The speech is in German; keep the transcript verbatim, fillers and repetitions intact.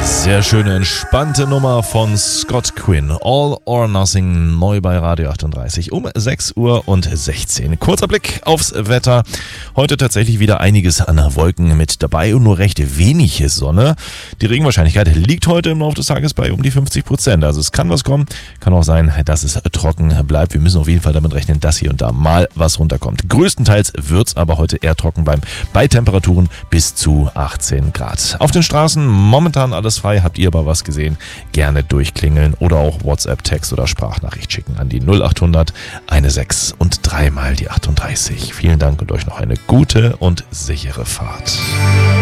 Sehr schöne, entspannte Nummer von Scott Quinn. All or Nothing, neu bei Radio achtunddreißig um sechs Uhr sechzehn. Kurzer Blick aufs Wetter. Heute tatsächlich wieder einiges an Wolken mit dabei und nur recht wenig Sonne. Die Regenwahrscheinlichkeit liegt heute im Laufe des Tages bei um die fünfzig Prozent. Also es kann was kommen, kann auch sein, dass es trocken bleibt. Wir müssen auf jeden Fall damit rechnen, dass hier und da mal was runterkommt. Größtenteils wird es aber heute eher trocken bleiben, bei Temperaturen bis zu achtzehn Grad. Auf den Straßen momentan alles frei. Habt ihr aber was gesehen? Gerne durchklingeln oder auch WhatsApp, Text oder Sprachnachricht schicken an die null achthundert sechzehn und dreimal die achtunddreißig. Vielen Dank und euch noch eine gute und sichere Fahrt.